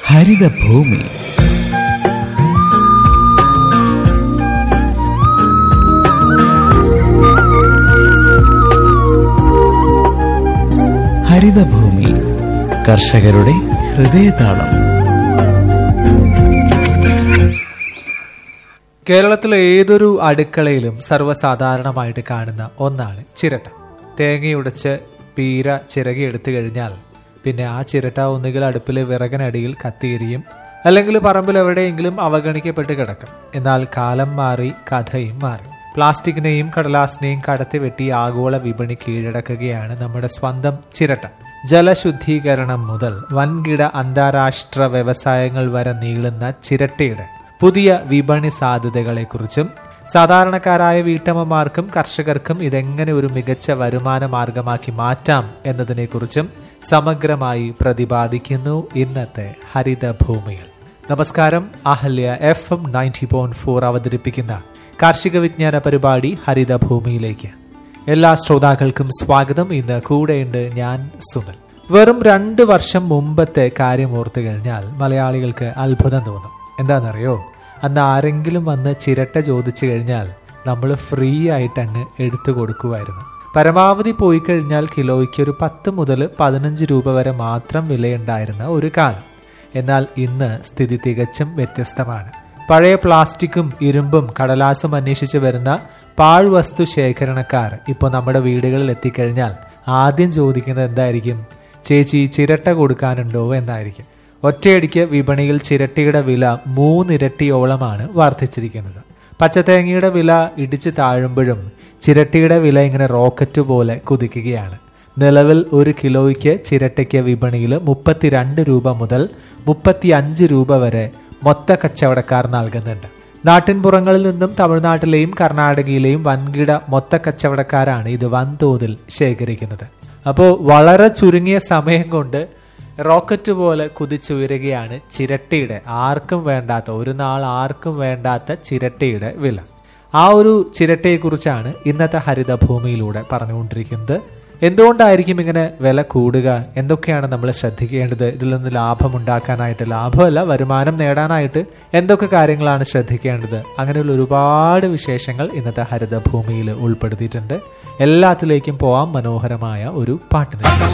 ഹരിതഭൂമി. ഹരിതഭൂമി, കർഷകരുടെ ഹൃദയതാളം. കേരളത്തിലെ ഏതൊരു അടുക്കളയിലും സർവ്വസാധാരണമായിട്ട് കാണുന്ന ഒന്നാണ് ചിരട്ട. തേങ്ങയുടച്ച് പീര ചിരകി എടുത്തു കഴിഞ്ഞാൽ പിന്നെ ആ ചിരട്ട ഒന്നുകിൽ അടുപ്പിലെ വിറകനടിയിൽ കത്തിയെരിയും, അല്ലെങ്കിൽ പറമ്പിൽ എവിടെയെങ്കിലും അവഗണിക്കപ്പെട്ട് കിടക്കും. എന്നാൽ കാലം മാറി, കഥയും മാറി. പ്ലാസ്റ്റിക്കിനെയും കടലാസിനെയും കടത്തിവെട്ടി ആഗോള വിപണി കീഴടക്കുകയാണ് നമ്മുടെ സ്വന്തം ചിരട്ട. ജലശുദ്ധീകരണം മുതൽ വൻകിട അന്താരാഷ്ട്ര വ്യവസായങ്ങൾ വരെ നീളുന്ന ചിരട്ടയുടെ പുതിയ വിപണി സാധ്യതകളെക്കുറിച്ചും സാധാരണക്കാരായ വീട്ടമ്മമാർക്കും കർഷകർക്കും ഇതെങ്ങനെ ഒരു മികച്ച വരുമാന മാർഗമാക്കി മാറ്റാം എന്നതിനെക്കുറിച്ചും സമഗ്രമായി പ്രതിപാദിക്കുന്നു ഇന്നത്തെ ഹരിതഭൂമിയിൽ. നമസ്കാരം. അഹല്യ FM 90.4 അവതരിപ്പിക്കുന്ന കാർഷിക വിജ്ഞാന പരിപാടി ഹരിതഭൂമിയിലേക്ക് എല്ലാ ശ്രോതാക്കൾക്കും സ്വാഗതം. ഇന്ന് കൂടെയുണ്ട് ഞാൻ സുനിൽ. വെറും 2 വർഷം മുമ്പത്തെ കാര്യം ഓർത്തു കഴിഞ്ഞാൽ മലയാളികൾക്ക് അത്ഭുതം തോന്നും. എന്താണെന്നറിയോ? അന്ന് ആരെങ്കിലും വന്ന് ചിരട്ട ചോദിച്ചു കഴിഞ്ഞാൽ നമ്മൾ ഫ്രീ ആയിട്ട് അങ്ങ് എടുത്തു കൊടുക്കുമായിരുന്നു. പരമാവധി പോയി കഴിഞ്ഞാൽ കിലോയ്ക്ക് ഒരു 10 മുതൽ 15 രൂപ വരെ മാത്രം വിലയുണ്ടായിരുന്ന ഒരു കാലം. എന്നാൽ ഇന്ന് സ്ഥിതി തികച്ചും വ്യത്യസ്തമാണ്. പഴയ പ്ലാസ്റ്റിക്കും ഇരുമ്പും കടലാസും അന്വേഷിച്ച് വരുന്ന പാഴ്വസ്തു ശേഖരണക്കാർ ഇപ്പോൾ നമ്മുടെ വീടുകളിൽ എത്തിക്കഴിഞ്ഞാൽ ആദ്യം ചോദിക്കുന്നത് എന്തായിരിക്കും? ചേച്ചി, ചിരട്ട കൊടുക്കാനുണ്ടോ എന്നായിരിക്കും. ഒറ്റയടിക്ക് വിപണിയിൽ ചിരട്ടയുടെ വില 3 ഇരട്ടിയോളമാണ് വർദ്ധിച്ചിരിക്കുന്നത്. പച്ചത്തേങ്ങയുടെ വില ഇടിച്ചു താഴുമ്പോഴും ചിരട്ടയുടെ വില ഇങ്ങനെ റോക്കറ്റ് പോലെ കുതിക്കുകയാണ്. നിലവിൽ 1 കിലോയ്ക്ക് ചിരട്ടയ്ക്ക് വിപണിയിൽ 32 രൂപ മുതൽ 35 രൂപ വരെ മൊത്ത കച്ചവടക്കാർ നൽകുന്നുണ്ട്. നാട്ടിൻപുറങ്ങളിൽ നിന്നും തമിഴ്നാട്ടിലെയും കർണാടകയിലെയും വൻകിട മൊത്ത കച്ചവടക്കാരാണ് ഇത് വൻതോതിൽ ശേഖരിക്കുന്നത്. അപ്പോൾ വളരെ ചുരുങ്ങിയ സമയം കൊണ്ട് റോക്കറ്റ് പോലെ കുതിച്ചുയരുകയാണ് ചിരട്ടയുടെ, ആർക്കും വേണ്ടാത്ത, ഒരു നാൾ ആർക്കും വേണ്ടാത്ത ചിരട്ടയുടെ വില. ആ ഒരു ചിരട്ടയെക്കുറിച്ചാണ് ഇന്നത്തെ ഹരിതഭൂമിയിലൂടെ പറഞ്ഞുകൊണ്ടിരിക്കുന്നത്. എന്തുകൊണ്ടായിരിക്കും ഇങ്ങനെ വില കൂടുക? എന്തൊക്കെയാണ് നമ്മൾ ശ്രദ്ധിക്കേണ്ടത്? ഇതിൽ നിന്ന് ലാഭമുണ്ടാക്കാനായിട്ട്, ലാഭമല്ല വരുമാനം നേടാനായിട്ട് എന്തൊക്കെ കാര്യങ്ങളാണ് ശ്രദ്ധിക്കേണ്ടത്? അങ്ങനെയുള്ള ഒരുപാട് വിശേഷങ്ങൾ ഇന്നത്തെ ഹരിതഭൂമിയിൽ ഉൾപ്പെടുത്തിയിട്ടുണ്ട്. എല്ലാത്തിലേക്കും പോവാം മനോഹരമായ ഒരു പാട്ടിന്.